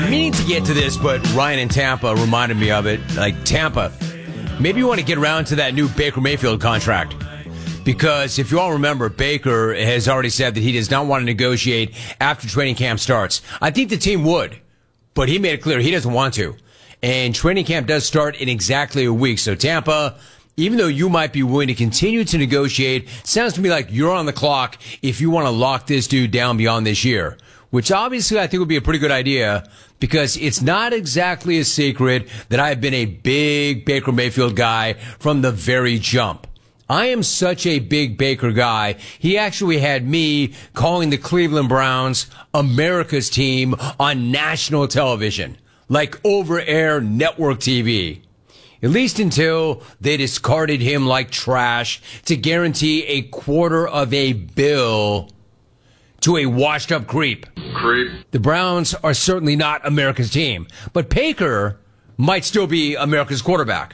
Meaning to get to this, but Ryan in Tampa reminded me of it. Like, Tampa, maybe you want to get around to that new Baker Mayfield contract. Because if you all remember, Baker has already said that he does not want to negotiate after training camp starts. I think the team would, but he made it clear he doesn't want to. And training camp does start in exactly a week. So Tampa, even though you might be willing to continue to negotiate, sounds to me like you're on the clock if you want to lock this dude down beyond this year. Which obviously I think would be a pretty good idea because it's not exactly a secret that I've been a big Baker Mayfield guy from the very jump. I am such a big Baker guy. He actually had me calling the Cleveland Browns America's team on national television, like over-air network TV. At least until they discarded him like trash to guarantee $250 million to a washed-up creep. The Browns are certainly not America's team, but Baker might still be America's quarterback.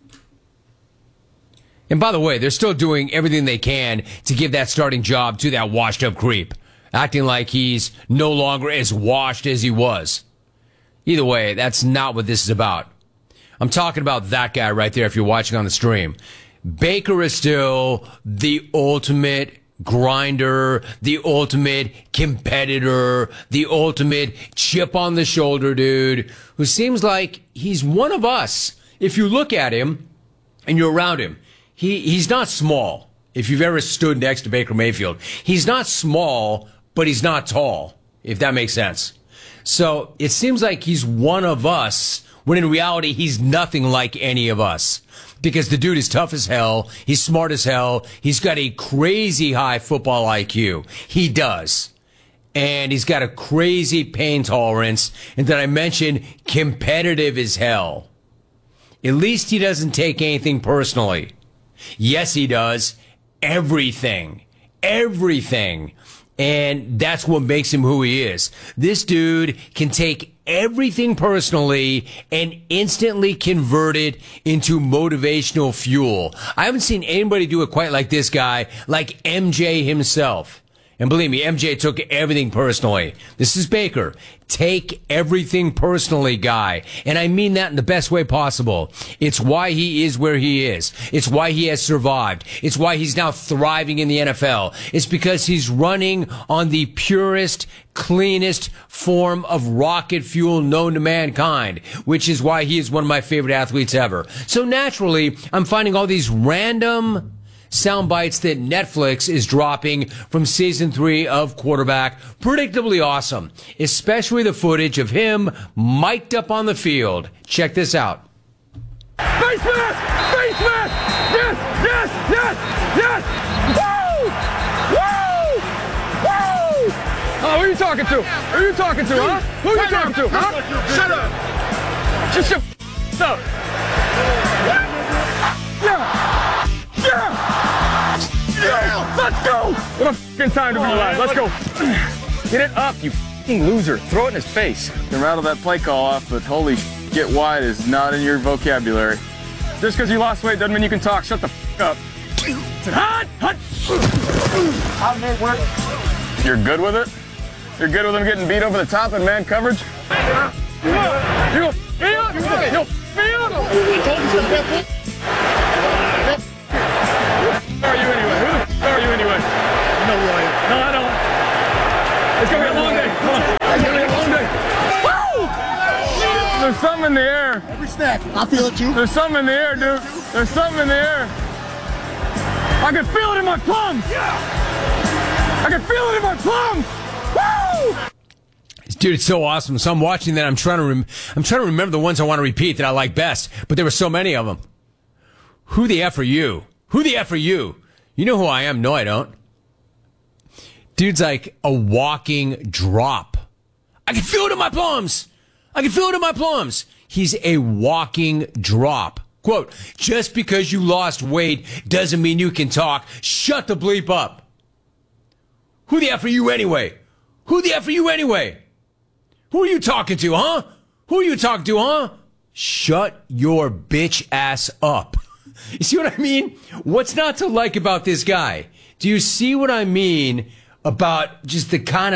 And by the way, they're still doing everything they can to give that starting job to that washed-up creep, acting like he's no longer as washed as he was. Either way, that's not what this is about. I'm talking about that guy right there if you're watching on the stream. Baker is still the ultimate grinder, the ultimate competitor, the ultimate chip on the shoulder dude who seems like he's one of us. If you look at him and you're around him, he's not small. If you've ever stood next to Baker Mayfield, he's not small, but he's not tall, if that makes sense. So it seems like he's one of us, when in reality, he's nothing like any of us. Because the dude is tough as hell, he's smart as hell, he's got a crazy high football IQ. He does. And he's got a crazy pain tolerance, and that I mentioned, competitive as hell. At least he doesn't take anything personally. Yes, he does. Everything. Everything. And that's what makes him who he is. This dude can take everything personally and instantly convert it into motivational fuel. I haven't seen anybody do it quite like this guy, like MJ himself. And believe me, MJ took everything personally. This is Baker. Take everything personally, guy. And I mean that in the best way possible. It's why he is where he is. It's why he has survived. It's why he's now thriving in the NFL. It's because he's running on the purest, cleanest form of rocket fuel known to mankind, which is why he is one of my favorite athletes ever. So naturally, I'm finding all these random sound bites that Netflix is dropping from season 3 of Quarterback. Predictably awesome, especially the footage of him mic'd up on the field. Check this out. Face mask! Face mask! Yes! Yes! Yes! Yes! Woo! Woo! Woo! Oh, who are you talking to? Who are you talking to, huh? Who are you talking to, huh? Shut up! Just shut up! Yeah! Yeah! Yeah! Let's go! What a fucking time to be alive. Let's go. Get it up, you fucking loser. Throw it in his face. You can rattle that play call off, but holy get wide is not in your vocabulary. Just because you lost weight doesn't mean you can talk. Shut the up. Hot! Hot! How'd it work? You're good with it? You're good with him getting beat over the top in man coverage? You go feel it? You feel it? Who are you anyway? Who the f*** are you anyway? No, who I am. No, I don't. It's gonna be a long day. Come on. It's gonna be a long day. Woo! There's something in the air. Every snap. I feel it too. There's something in the air, dude. There's something in the air. I can feel it in my plums. Yeah. I can feel it in my plums. Woo! Dude, it's so awesome. So I'm watching that. I'm trying to remember the ones I want to repeat that I like best, but there were so many of them. Who the F are you? Who the F are you? You know who I am? No, I don't. Dude's like a walking drop. I can feel it in my plums. I can feel it in my plums. He's a walking drop. Quote, just because you lost weight doesn't mean you can talk. Shut the bleep up. Who the F are you anyway? Who the F are you anyway? Who are you talking to, huh? Who are you talking to, huh? Shut your bitch ass up. You see what I mean? What's not to like about this guy? Do you see what I mean about just the kind of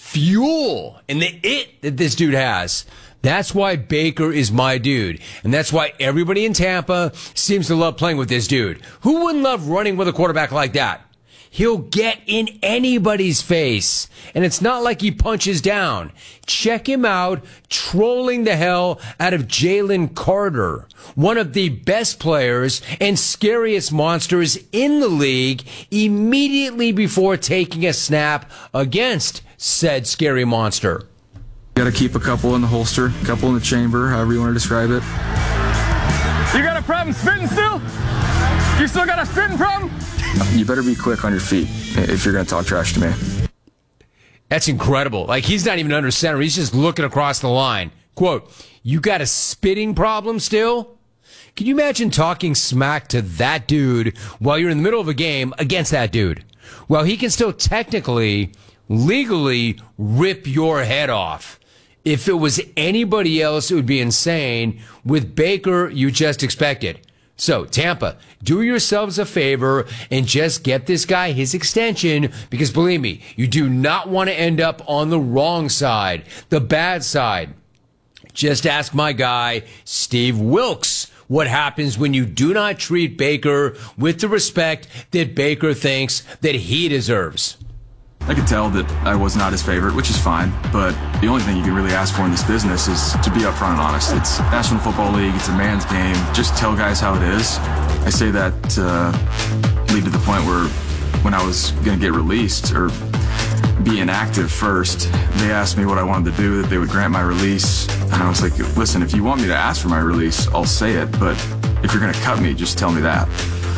fuel and the it that this dude has. That's why Baker is my dude. And that's why everybody in Tampa seems to love playing with this dude. Who wouldn't love running with a quarterback like that? He'll get in anybody's face. And it's not like he punches down. Check him out trolling the hell out of Jalen Carter, one of the best players and scariest monsters in the league, immediately before taking a snap against said scary monster. You got to keep a couple in the holster, a couple in the chamber, however you want to describe it. You got a problem spitting still? You still got a spitting problem? You better be quick on your feet if you're going to talk trash to me. That's incredible. Like, he's not even under center. He's just looking across the line. Quote, you got a spitting problem still? Can you imagine talking smack to that dude while you're in the middle of a game against that dude? Well, he can still technically, legally rip your head off. If it was anybody else, it would be insane. With Baker, you just expect it. So, Tampa, do yourselves a favor and just get this guy his extension, because believe me, you do not want to end up on the wrong side, the bad side. Just ask my guy, Steve Wilks, what happens when you do not treat Baker with the respect that Baker thinks that he deserves. I could tell that I was not his favorite, which is fine, but the only thing you can really ask for in this business is to be upfront and honest. It's National Football League, it's a man's game. Just tell guys how it is. I say that to lead to the point where when I was going to get released or be inactive first, they asked me what I wanted to do, that they would grant my release. And I was like, listen, if you want me to ask for my release, I'll say it, but if you're going to cut me, just tell me that.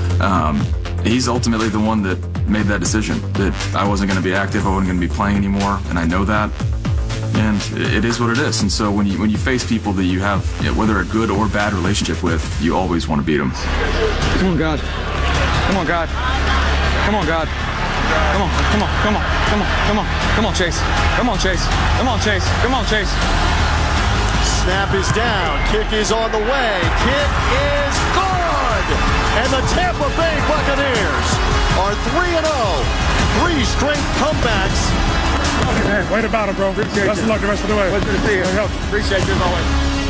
He's ultimately the one that made that decision, that I wasn't going to be active, I wasn't going to be playing anymore, and I know that. And it is what it is. And so when you face people that you have, whether a good or bad relationship with, you always want to beat them. Come on, God. Come on, God. Come on, God. Come on, come on, come on, come on, come on. Come on, Chase. Come on, Chase. Come on, Chase. Come on, Chase. Snap is down. Kick is on the way. Kick is good. And the Tampa Bay Buccaneers are 3-0. 3 straight comebacks. Man, way to battle, bro. Best of luck the rest of the way. Pleasure to see you. Appreciate you as always.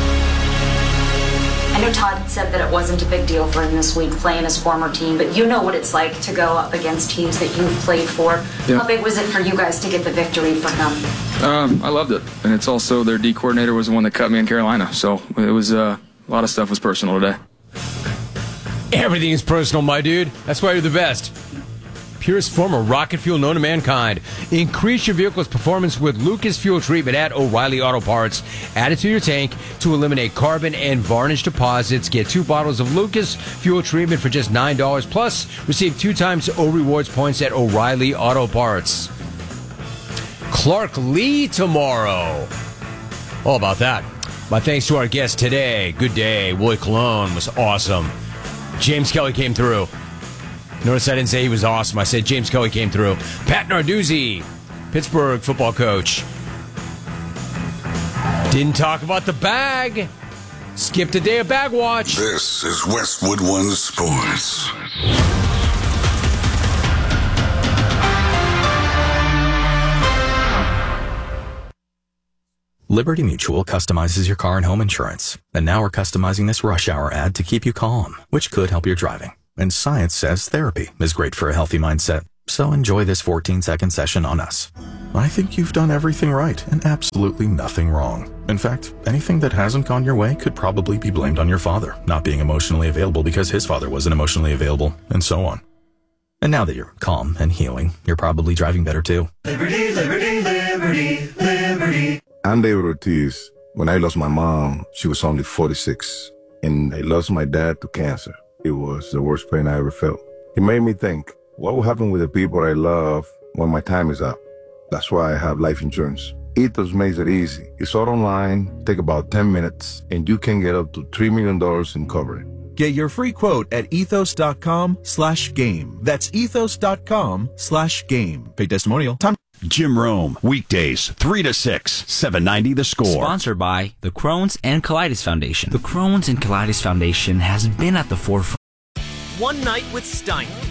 I know Todd said that it wasn't a big deal for him this week playing his former team, but you know what it's like to go up against teams that you've played for. Yeah. How big was it for you guys to get the victory for him? I loved it. And it's also their D coordinator was the one that cut me in Carolina. So it was a lot of stuff was personal today. Everything is personal, my dude. That's why you're the best. Purest form of rocket fuel known to mankind. Increase your vehicle's performance with Lucas Fuel Treatment at O'Reilly Auto Parts. Add it to your tank to eliminate carbon and varnish deposits. Get 2 bottles of Lucas Fuel Treatment for just $9. Plus, receive 2 times O Rewards points at O'Reilly Auto Parts. Clark Lee tomorrow. All about that. My thanks to our guest today. Good day. Willie Colon was awesome. James Kelly came through. Notice I didn't say he was awesome. I said James Kelly came through. Pat Narduzzi, Pittsburgh football coach. Didn't talk about the bag. Skipped a day of bag watch. This is Westwood One Sports. Liberty Mutual customizes your car and home insurance. And now we're customizing this rush hour ad to keep you calm, which could help your driving. And science says therapy is great for a healthy mindset. So enjoy this 14-second session on us. I think you've done everything right and absolutely nothing wrong. In fact, anything that hasn't gone your way could probably be blamed on your father not being emotionally available because his father wasn't emotionally available, and so on. And now that you're calm and healing, you're probably driving better too. Liberty, liberty, liberty, liberty. I'm David Ortiz. When I lost my mom, she was only 46, and I lost my dad to cancer. It was the worst pain I ever felt. It made me think, what will happen with the people I love when my time is up? That's why I have life insurance. Ethos makes it easy. It's all online, take about 10 minutes, and you can get up to $3 million in coverage. Get your free quote at ethos.com/game. That's ethos.com/game. Pay testimonial. Time. Jim Rome, weekdays, 3 to 6, 790 The Score. Sponsored by the Crohn's and Colitis Foundation. The Crohn's and Colitis Foundation has been at the forefront. One Night with Steiner,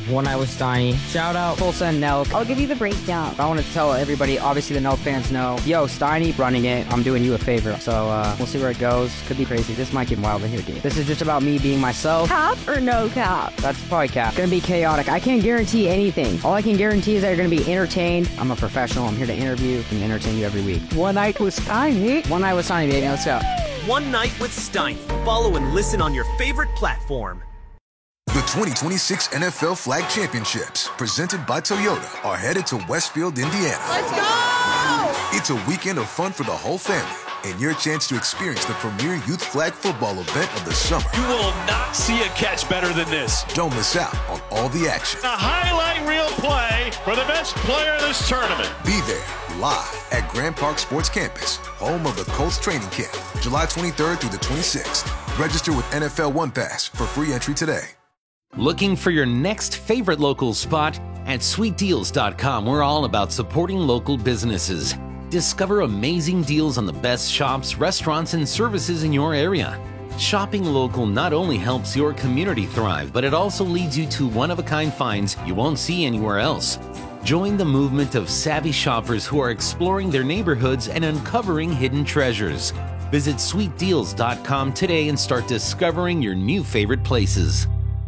One Night with Steiny. Shout out Tulsa and Nelk. I'll give you the breakdown. I want to tell everybody, obviously the Nelk fans know, yo, Steiny running it, I'm doing you a favor. So we'll see where it goes. Could be crazy. This might get wild in here, dude. This is just about me being myself. Cap or no cap? That's probably cap. Gonna be chaotic. I can't guarantee anything. All I can guarantee is that you're gonna be entertained. I'm a professional. I'm here to interview and entertain you every week. One Night with Steiny. One Night with Steiny, baby. Let's go. One Night with Steiny. Follow and listen on your favorite platform. The 2026 NFL Flag Championships, presented by Toyota, are headed to Westfield, Indiana. Let's go! It's a weekend of fun for the whole family and your chance to experience the premier youth flag football event of the summer. You will not see a catch better than this. Don't miss out on all the action. A highlight reel play for the best player in this tournament. Be there live at Grand Park Sports Campus, home of the Colts training camp, July 23rd through the 26th. Register with NFL One Pass for free entry today. Looking for your next favorite local spot? At sweetdeals.com, we're all about supporting local businesses. Discover amazing deals on the best shops, restaurants, and services in your area. Shopping local not only helps your community thrive, but it also leads you to one-of-a-kind finds you won't see anywhere else. Join the movement of savvy shoppers who are exploring their neighborhoods and uncovering hidden treasures. Visit sweetdeals.com today and start discovering your new favorite places.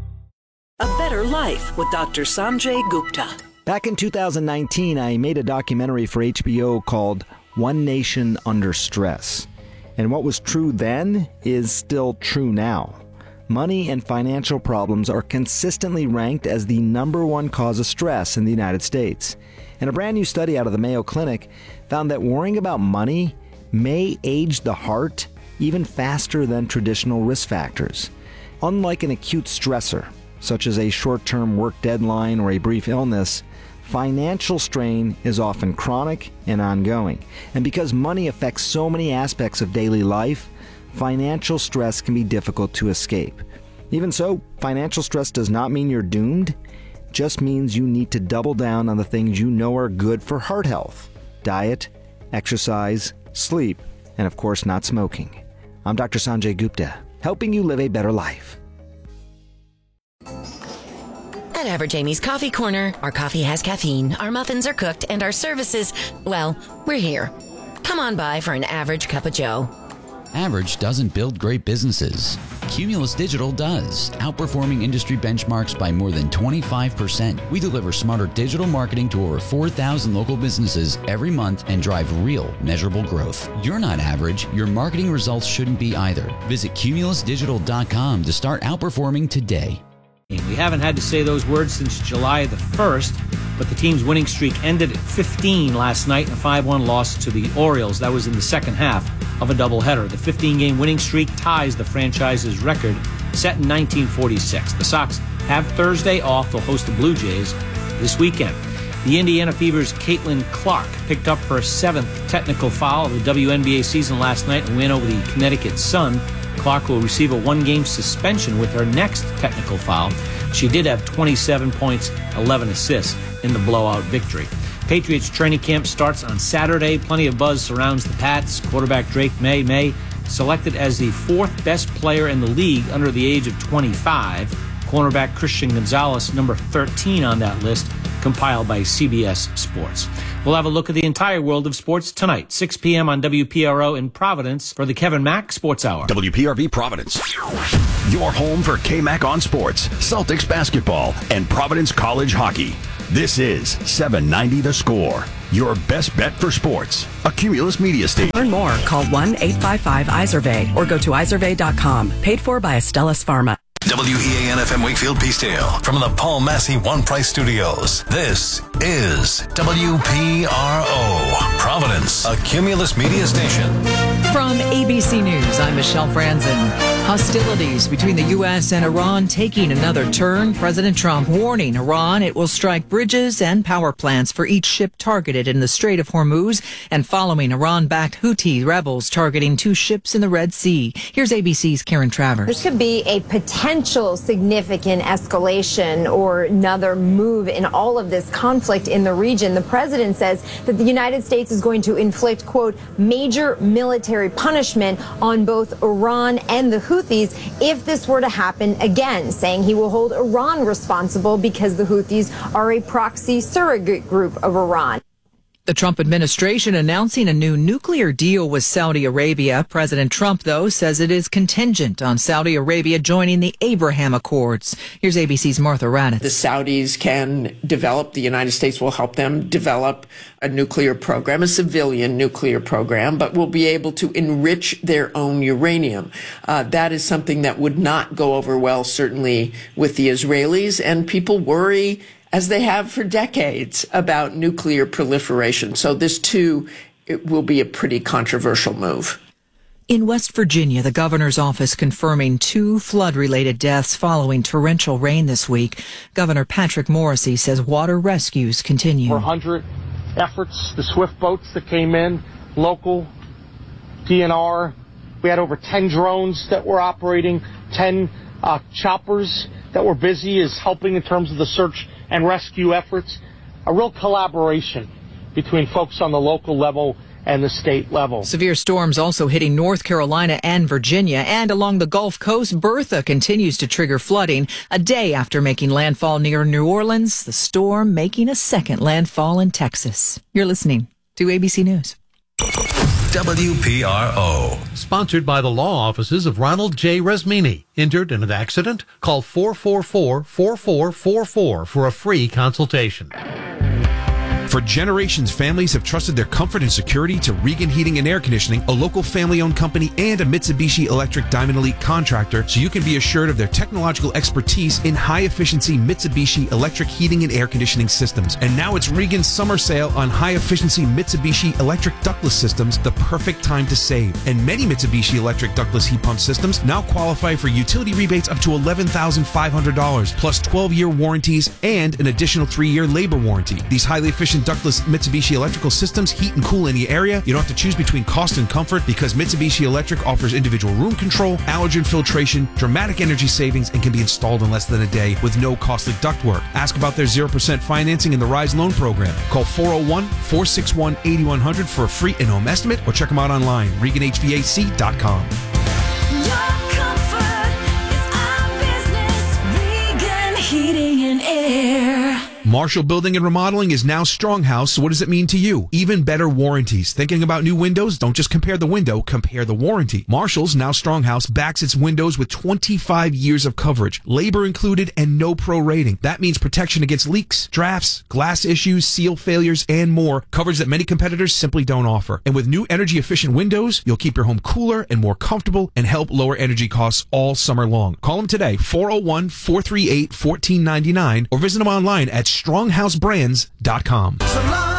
A Better Life with Dr. Sanjay Gupta. Back in 2019, I made a documentary for HBO called One Nation Under Stress. And what was true then is still true now. Money and financial problems are consistently ranked as the #1 cause of stress in the United States. And a brand new study out of the Mayo Clinic found that worrying about money may age the heart even faster than traditional risk factors. Unlike an acute stressor, such as a short-term work deadline or a brief illness, financial strain is often chronic and ongoing. And because money affects so many aspects of daily life, financial stress can be difficult to escape. Even so, financial stress does not mean you're doomed. It just means you need to double down on the things you know are good for heart health: diet, exercise, sleep, and of course not smoking. I'm Dr. Sanjay Gupta, helping you live a better life. At Average Amy's Coffee Corner, our coffee has caffeine, our muffins are cooked, and our services, well, we're here. Come on by for an average cup of joe. Average doesn't build great businesses. Cumulus Digital does, outperforming industry benchmarks by more than 25%. We deliver smarter digital marketing to over 4,000 local businesses every month and drive real, measurable growth. You're not average. Your marketing results shouldn't be either. Visit cumulusdigital.com to start outperforming today. We haven't had to say those words since July the 1st, but the team's winning streak ended at 15 last night in a 5-1 loss to the Orioles. That was in the second half of a doubleheader. The 15-game winning streak ties the franchise's record set in 1946. The Sox have Thursday off. They'll host the Blue Jays this weekend. The Indiana Fever's Caitlin Clark picked up her 7th technical foul of the WNBA season last night and win over the Connecticut Sun. Clark will receive a 1-game suspension with her next technical foul. She did have 27 points, 11 assists in the blowout victory. Patriots training camp starts on Saturday. Plenty of buzz surrounds the Pats. Quarterback Drake May selected as the 4th best player in the league under the age of 25. Cornerback Christian Gonzalez, number 13 on that list, compiled by CBS Sports. We'll have a look at the entire world of sports tonight, 6 p.m. on WPRO in Providence for the Kevin Mack Sports Hour. WPRV Providence. Your home for K-Mac on sports, Celtics basketball, and Providence College hockey. This is 790 The Score, your best bet for sports. A Cumulus Media station. Learn more. Call 1-855-ISERVAY or go to iservay.com. Paid for by Astellas Pharma. WEAN-FM Wakefield Peacedale from the Paul Massey One Price Studios. This is WPRO Providence, a Cumulus Media station. From ABC News, I'm Michelle Franzen. Hostilities between the U.S. and Iran taking another turn. President Trump warning Iran it will strike bridges and power plants for each ship targeted in the Strait of Hormuz, and following Iran-backed Houthi rebels targeting 2 ships in the Red Sea. Here's ABC's Karen Travers. This could be a potential significant escalation or another move in all of this conflict in the region. The president says that the United States is going to inflict, quote, major military punishment on both Iran and the Houthis Houthis if this were to happen again, saying he will hold Iran responsible because the Houthis are a proxy surrogate group of Iran. The Trump administration announcing a new nuclear deal with Saudi Arabia. President Trump, though, says it is contingent on Saudi Arabia joining the Abraham Accords. Here's ABC's Martha Raddatz. The Saudis can develop, the United States will help them develop a nuclear program, a civilian nuclear program, but will be able to enrich their own uranium. That is something that would not go over well, certainly with the Israelis, and people worry, as they have for decades, about nuclear proliferation. So this, too, it will be a pretty controversial move. In West Virginia, the governor's office confirming 2 flood-related deaths following torrential rain this week. Governor Patrick Morrisey says water rescues continue. 400 efforts, the swift boats that came in, local, DNR. We had over 10 drones that were operating, 10 choppers that were busy is helping in terms of the search and rescue efforts. A real collaboration between folks on the local level and the state level. Severe storms also hitting North Carolina and Virginia, and along the Gulf Coast, Bertha continues to trigger flooding. A day after making landfall near New Orleans, the storm making a second landfall in Texas. You're listening to ABC News. WPRO. Sponsored by the law offices of Ronald J. Resmini. Injured in an accident? Call 444-4444 for a free consultation. For generations, families have trusted their comfort and security to Regan Heating and Air Conditioning, a local family-owned company and a Mitsubishi Electric Diamond Elite contractor, so you can be assured of their technological expertise in high-efficiency Mitsubishi electric heating and air conditioning systems. And now it's Regan's summer sale on high-efficiency Mitsubishi electric ductless systems, the perfect time to save. And many Mitsubishi electric ductless heat pump systems now qualify for utility rebates up to $11,500, plus 12-year warranties and an additional 3-year labor warranty. These highly efficient ductless Mitsubishi electrical systems heat and cool any area. You don't have to choose between cost and comfort because Mitsubishi Electric offers individual room control, allergen filtration, dramatic energy savings, and can be installed in less than a day with no costly ductwork. Ask about their 0% financing in the RISE loan program. Call 401-461-8100 for a free in-home estimate or check them out online, ReganHVAC.com. Heating and air. Marshall Building and Remodeling is now Stronghouse, so what does it mean to you? Even better warranties. Thinking about new windows? Don't just compare the window, compare the warranty. Marshall's, now Stronghouse, backs its windows with 25 years of coverage, labor included, and no pro rating. That means protection against leaks, drafts, glass issues, seal failures, and more. Coverage that many competitors simply don't offer. And with new energy-efficient windows, you'll keep your home cooler and more comfortable and help lower energy costs all summer long. Call them today, 401-438-1499, or visit them online at StronghouseBrands.com.